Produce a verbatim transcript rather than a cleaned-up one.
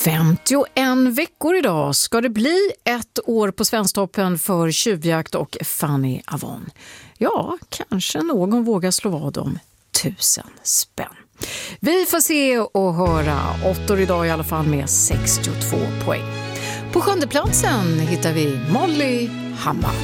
femtioen veckor idag ska det bli ett år på Svensktoppen för tjuvjakt och Fanny Avon. Ja, kanske någon vågar slå vad om tusen spänn. Vi får se och höra åttor idag i alla fall med sextiotvå poäng. På sjunde platsen hittar vi Molly Hammar.